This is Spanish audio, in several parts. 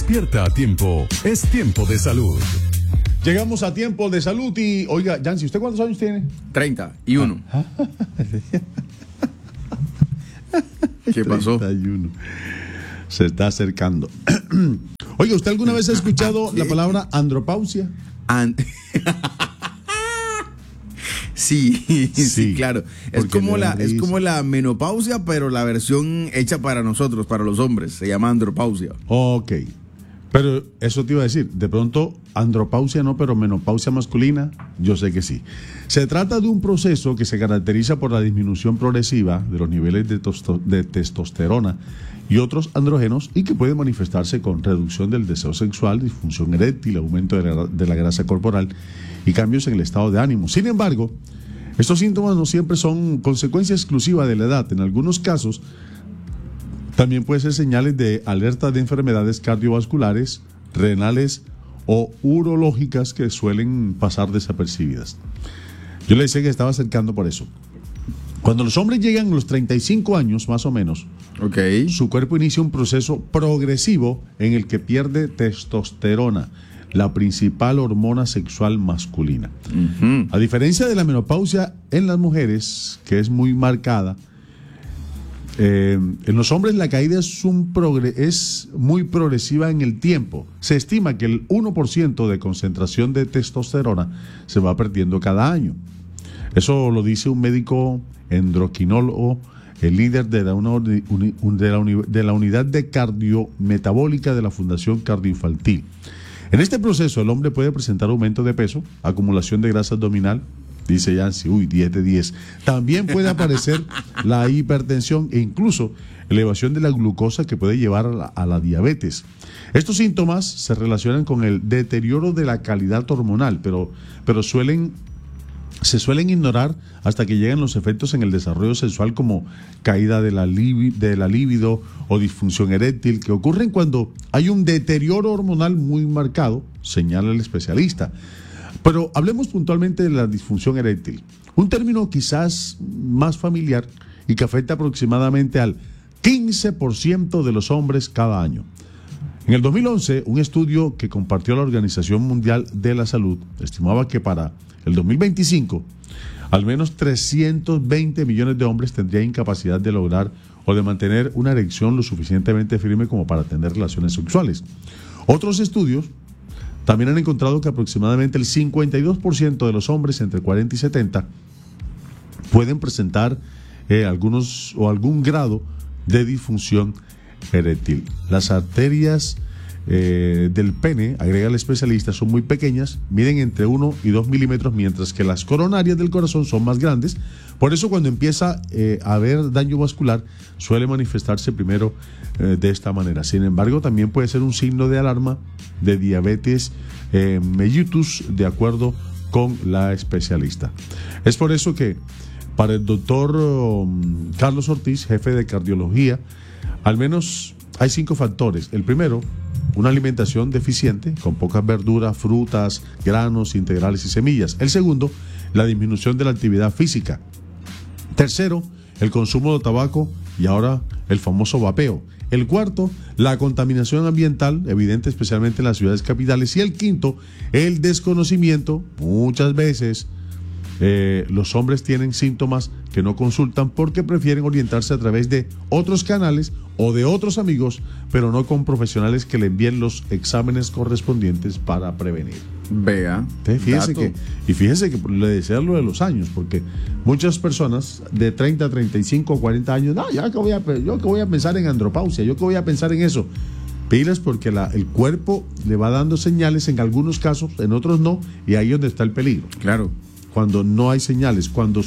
Despierta a tiempo. Es tiempo de salud. Llegamos a tiempo de salud y, oiga, Yancy, ¿usted cuántos años tiene? 31. ¿Qué pasó? 31. Se está acercando. Oiga, ¿usted alguna vez ha escuchado la palabra andropausia? Sí, claro. Es como la menopausia, pero la versión hecha para nosotros, para los hombres. Se llama andropausia. Ok. Pero eso te iba a decir, de pronto andropausia no, pero menopausia masculina, yo sé que sí. Se trata de un proceso que se caracteriza por la disminución progresiva de los niveles de testosterona y otros andrógenos y que puede manifestarse con reducción del deseo sexual, disfunción eréctil, aumento de la grasa corporal y cambios en el estado de ánimo. Sin embargo, estos síntomas no siempre son consecuencia exclusiva de la edad. En algunos casos, también puede ser señales de alerta de enfermedades cardiovasculares, renales o urológicas que suelen pasar desapercibidas. Yo le decía que estaba acercando por eso. Cuando los hombres llegan a los 35 años, más o menos, su cuerpo inicia un proceso progresivo en el que pierde testosterona, la principal hormona sexual masculina. A diferencia de la menopausia en las mujeres, que es muy marcada, en los hombres la caída es muy progresiva en el tiempo. Se estima que el 1% de concentración de testosterona se va perdiendo cada año. Eso lo dice un médico endocrinólogo, el líder de la unidad de cardiometabólica de la Fundación Cardioinfantil. En este proceso el hombre puede presentar aumento de peso, acumulación de grasa abdominal, dice Yancy, 10 de 10. También puede aparecer la hipertensión e incluso elevación de la glucosa que puede llevar a la diabetes. Estos síntomas se relacionan con el deterioro de la calidad hormonal, pero se suelen ignorar hasta que llegan los efectos en el desarrollo sexual como caída de la libido o disfunción eréctil que ocurren cuando hay un deterioro hormonal muy marcado, señala el especialista. Pero hablemos puntualmente de la disfunción eréctil, un término quizás más familiar y que afecta aproximadamente al 15% de los hombres cada año. En el 2011, un estudio que compartió la Organización Mundial de la Salud estimaba que para el 2025, al menos 320 millones de hombres tendrían incapacidad de lograr o de mantener una erección lo suficientemente firme como para tener relaciones sexuales. Otros estudios también han encontrado que aproximadamente el 52% de los hombres entre 40 y 70 pueden presentar algún grado de disfunción eréctil. Las arterias del pene, agrega el especialista, son muy pequeñas, miden entre 1 y 2 milímetros, mientras que las coronarias del corazón son más grandes. Por eso cuando empieza a haber daño vascular suele manifestarse primero de esta manera. Sin embargo, también puede ser un signo de alarma de diabetes mellitus, de acuerdo con la especialista. Es por eso que para el doctor Carlos Ortiz, jefe de cardiología, al menos hay 5 factores. El primero, una alimentación deficiente, con pocas verduras, frutas, granos, integrales y semillas. El segundo, la disminución de la actividad física. Tercero, el consumo de tabaco y ahora el famoso vapeo. El cuarto, la contaminación ambiental, evidente especialmente en las ciudades capitales. Y el quinto, el desconocimiento. Muchas veces los hombres tienen síntomas que no consultan porque prefieren orientarse a través de otros canales o de otros amigos, pero no con profesionales que le envíen los exámenes correspondientes para prevenir. Vea. Fíjese que le decía lo de los años, porque muchas personas de 30, 35, 40 años, no, yo que voy a pensar en andropausia, yo que voy a pensar en eso. Pilas, porque el cuerpo le va dando señales en algunos casos, en otros no, y ahí es donde está el peligro. Claro. Cuando no hay señales, cuando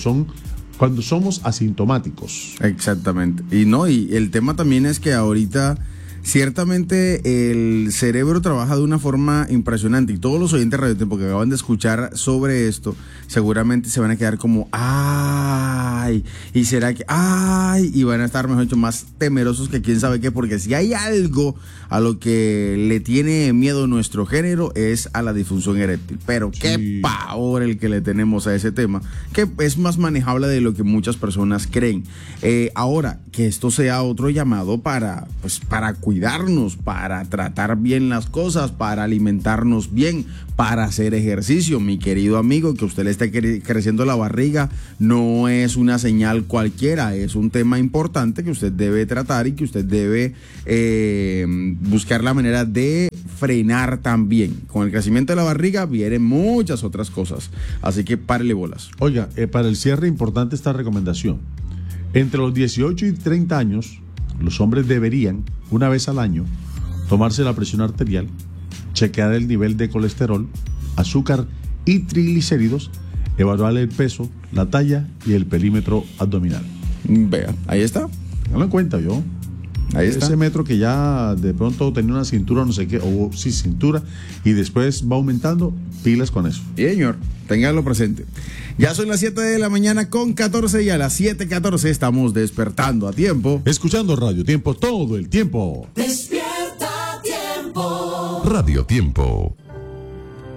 somos asintomáticos. Exactamente. Y el tema también es que ahorita ciertamente el cerebro trabaja de una forma impresionante y todos los oyentes de Radio Tiempo que acaban de escuchar sobre esto seguramente se van a quedar como ¡ay! Y será que ¡ay! Y van a estar, mejor dicho, más temerosos que quién sabe qué, porque si hay algo a lo que le tiene miedo nuestro género es a la disfunción eréctil. Pero qué pavor el que le tenemos a ese tema, que es más manejable de lo que muchas personas creen. Ahora, que esto sea otro llamado para cuidar cuidarnos, para tratar bien las cosas, para alimentarnos bien, para hacer ejercicio. Mi querido amigo, que usted le esté creciendo la barriga no es una señal cualquiera, es un tema importante que usted debe tratar y que usted debe buscar la manera de frenar también. Con el crecimiento de la barriga vienen muchas otras cosas, así que párele bolas. Oiga, para el cierre, importante esta recomendación. Entre los 18 y 30 años, los hombres deberían, una vez al año, tomarse la presión arterial, chequear el nivel de colesterol, azúcar y triglicéridos, evaluar el peso, la talla y el perímetro abdominal. Vea, ahí está. Tenlo en cuenta, yo. Ahí está. Ese metro que ya de pronto tenía una cintura, no sé qué, o sí, cintura, y después va aumentando, pilas con eso. Sí, señor, ténganlo presente. Ya son las 7 de la mañana con 14 y a las 7:14 estamos despertando a tiempo. Escuchando Radio Tiempo todo el tiempo. Despierta Tiempo. Radio Tiempo.